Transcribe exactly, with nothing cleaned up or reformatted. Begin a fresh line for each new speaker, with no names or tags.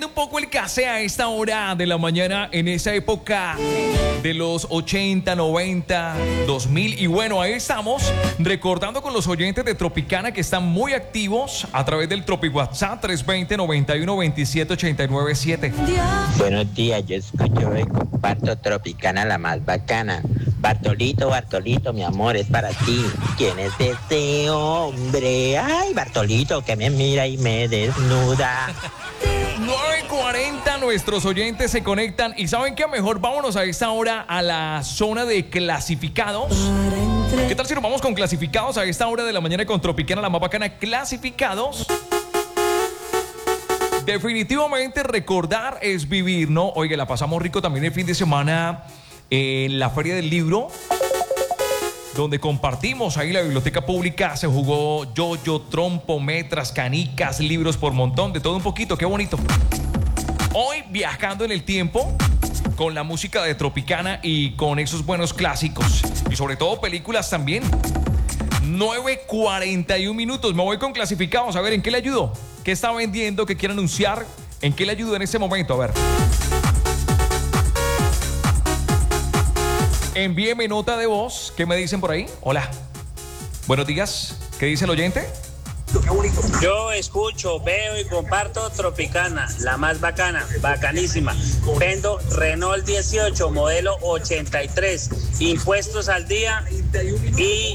Un poco el café a esta hora de la mañana en esa época de los ochenta, noventa, dos mil y bueno, ahí estamos recordando con los oyentes de Tropicana que están muy activos a través del Tropi WhatsApp tres dos cero, noventa y uno, veintisiete, ochenta y nueve, siete.
Buenos días, yo escucho y comparto Tropicana, la más bacana. Bartolito, Bartolito, mi amor, es para ti. ¿Quién es este hombre? Ay, Bartolito, que me mira y me desnuda.
nueve cuarenta, nuestros oyentes se conectan y ¿saben qué? Mejor vámonos a esta hora a la zona de clasificados. ¿Qué tal si nos vamos con clasificados a esta hora de la mañana con Tropicana, la más bacana? Clasificados. Definitivamente recordar es vivir, ¿no? Oiga, la pasamos rico también el fin de semana en la Feria del Libro, donde compartimos ahí la biblioteca pública. Se jugó yoyo, trompo, metras, canicas, libros por montón, de todo un poquito, qué bonito. Hoy viajando en el tiempo con la música de Tropicana y con esos buenos clásicos y sobre todo películas también. Nueve cuarenta y un minutos, me voy con clasificados. A ver, ¿en qué le ayudo? ¿Qué está vendiendo? ¿Qué quiere anunciar? ¿En qué le ayudo en este momento? A ver. Envíeme nota de voz. ¿Qué me dicen por ahí? Hola. Buenos días. ¿Qué dice el oyente?
Yo escucho, veo y comparto Tropicana, la más bacana, bacanísima. Vendo Renault dieciocho, modelo ochenta y tres, impuestos al día y